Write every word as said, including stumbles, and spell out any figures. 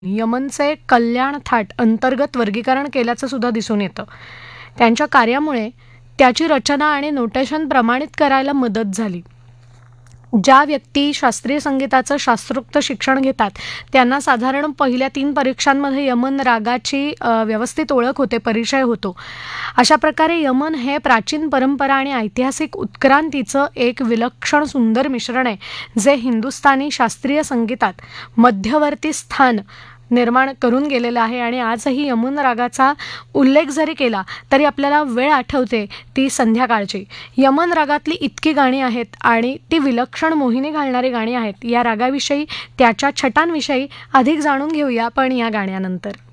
यमनचे कल्याण थाट अंतर्गत वर्गीकरण केल्याचं सुद्धा दिसून येतं. त्यांच्या कार्यामुळे त्याची रचना आणि नोटेशन प्रमाणित करायला मदत झाली. ज्या व्यक्ती शास्त्रीय संगीताचं शास्त्रोक्त शिक्षण घेतात त्यांना साधारण पहिल्या तीन परीक्षांमध्ये यमन रागाची अ, व्यवस्थित ओळख होते, परिचय होतो. अशा प्रकारे यमन हे प्राचीन परंपरा आणि ऐतिहासिक उत्क्रांतीचं एक विलक्षण सुंदर मिश्रण आहे, जे हिंदुस्थानी शास्त्रीय संगीतात मध्यवर्ती स्थान निर्माण करून गेलेलं आहे. आणि आजही यमन रागाचा उल्लेख जरी केला तरी आपल्याला वेळ आठवते ती संध्याकाळची. यमन रागातली इतकी गाणी आहेत आणि ती विलक्षण मोहिनी घालणारी गाणी आहेत. या रागाविषयी, त्याच्या छटांविषयी अधिक जाणून घेऊया पण या गाण्यानंतर.